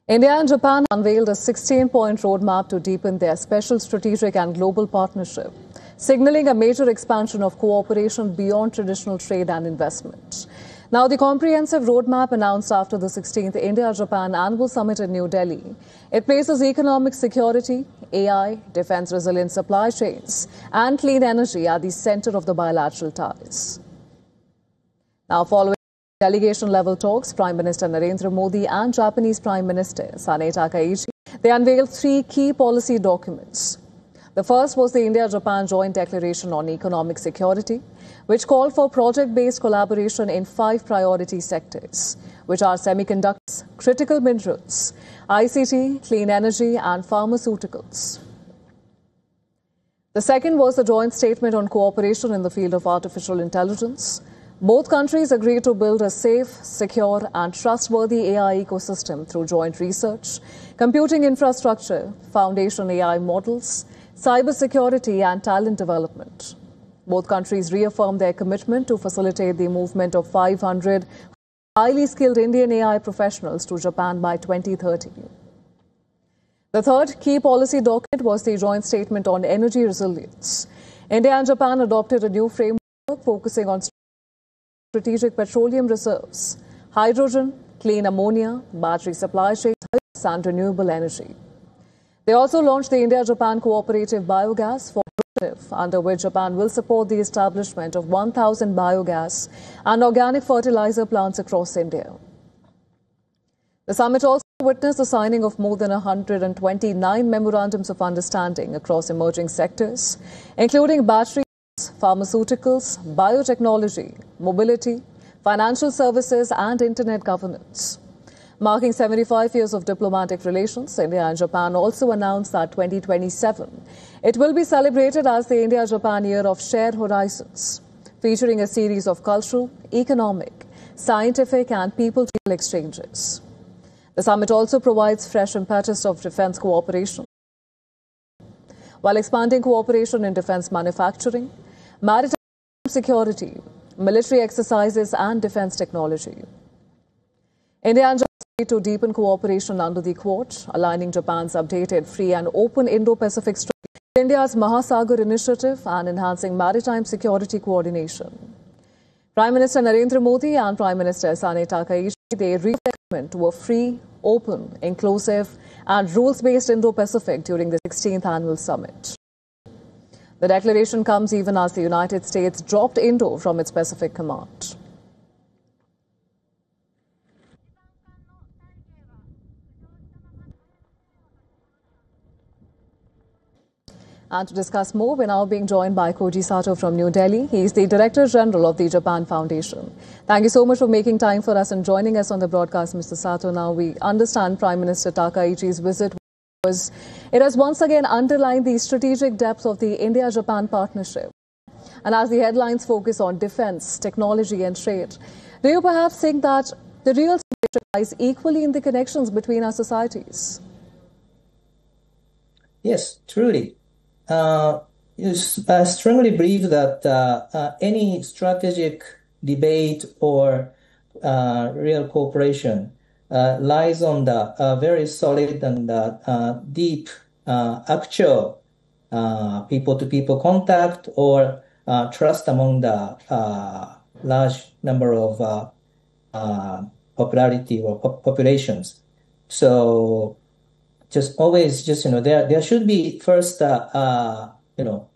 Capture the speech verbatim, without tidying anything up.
India and Japan unveiled a sixteen-point roadmap to deepen their special strategic and global partnership, signaling a major expansion of cooperation beyond traditional trade and investment. Now, the comprehensive roadmap announced after the sixteenth India-Japan Annual Summit in New Delhi, it places economic security, A I, defense-resilient supply chains, and clean energy at the center of the bilateral ties. Now, following delegation-level talks, Prime Minister Narendra Modi and Japanese Prime Minister Sane Takaichi, they unveiled three key policy documents. The first was the India-Japan Joint Declaration on Economic Security, which called for project-based collaboration in five priority sectors, which are semiconductors, critical minerals, I C T, clean energy, and pharmaceuticals. The second was the joint statement on cooperation in the field of artificial intelligence. Both countries agreed to build a safe, secure, and trustworthy A I ecosystem through joint research, computing infrastructure, foundation A I models, cybersecurity, and talent development. Both countries reaffirmed their commitment to facilitate the movement of five hundred highly skilled Indian A I professionals to Japan by twenty thirty. The third key policy document was the joint statement on energy resilience. India and Japan adopted a new framework focusing on strategic petroleum reserves, hydrogen, clean ammonia, battery supply chains, and renewable energy. They also launched the India-Japan Cooperative Biogas for under which Japan will support the establishment of one thousand biogas and organic fertilizer plants across India. The summit also witnessed the signing of more than one hundred twenty-nine memorandums of understanding across emerging sectors, including batteries, pharmaceuticals, biotechnology, mobility, financial services, and internet governance. Marking seventy-five years of diplomatic relations, India and Japan also announced that twenty twenty-seven, it will be celebrated as the India-Japan Year of Shared Horizons, featuring a series of cultural, economic, scientific, and people-to-people exchanges. The summit also provides fresh impetus of defense cooperation, while expanding cooperation in defense manufacturing, maritime security, military exercises, and defense technology. India and Japan to deepen cooperation under the Quad, aligning Japan's updated free and open Indo-Pacific strategy with India's Mahasagar initiative and enhancing maritime security coordination. Prime Minister Narendra Modi and Prime Minister Sane Takaichi, they reached their commitment to a free, open, inclusive, and rules-based Indo-Pacific during the sixteenth Annual Summit. The declaration comes even as the United States dropped Indo from its Pacific Command. And to discuss more, we're now being joined by Koji Sato from New Delhi. He is the Director General of the Japan Foundation. Thank you so much for making time for us and joining us on the broadcast, Mister Sato. Now, we understand Prime Minister Takaichi's visit was, it has once again underlined the strategic depth of the India-Japan partnership. And as the headlines focus on defense, technology, and trade, do you perhaps think that the real situation lies equally in the connections between our societies? Yes, truly. Uh, I strongly believe that uh, uh, any strategic debate or uh, real cooperation uh, lies on the uh, very solid and uh, uh, deep uh, actual uh, people-to-people contact or uh, trust among the uh, large number of uh, uh, popularity or pop populations. So just always just, you know, there, there should be first, uh, uh, you know,